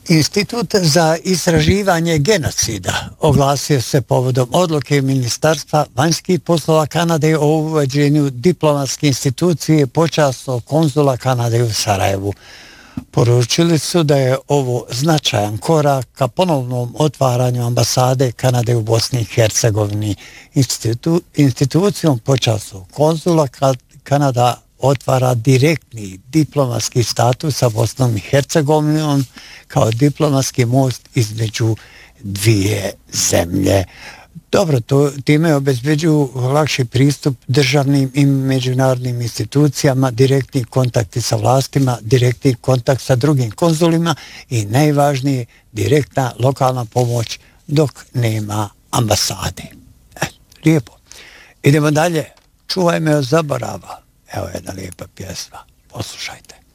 Institut za istraživanje genocida oglasio se povodom odluke Ministarstva vanjskih poslova Kanade o uvođenju diplomatske institucije počasnog konzula Kanade u Sarajevu. Poručili su da je ovo značajan korak ka ponovnom otvaranju ambasade Kanade u Bosni i Hercegovini. Institucijom počasnog konzula Kanada otvara direktni diplomatski status sa Bosnom i Hercegovinom kao diplomatski most između dvije zemlje. Dobro, time obezbeđuju lakši pristup državnim i međunarodnim institucijama, direktni kontakti sa vlastima, direktni kontakt sa drugim konzulima i najvažnije, direktna lokalna pomoć dok nema ambasade. Lijepo. Idemo dalje. Čuvaj me od zaborava. Evo jedna lijepa pjesma. Poslušajte.